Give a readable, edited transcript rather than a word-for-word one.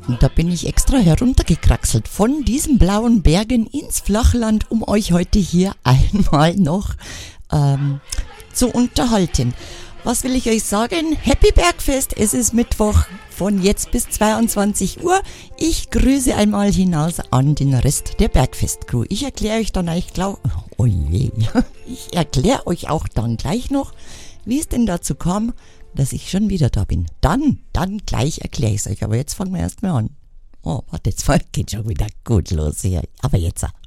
Und da bin ich extra heruntergekraxelt von diesen blauen Bergen ins Flachland, um euch heute hier einmal noch zu unterhalten. Was will ich euch sagen? Happy Bergfest, es ist Mittwoch von jetzt bis 22 Uhr. Ich grüße einmal hinaus an den Rest der Bergfest-Crew. Ich erkläre euch dann ich erkläre euch auch dann gleich noch, wie es denn dazu kam, dass ich schon wieder da bin. Dann gleich erkläre ich es euch. Aber jetzt fangen wir erst mal an. Oh, warte, jetzt geht schon wieder gut los hier. Aber jetzt.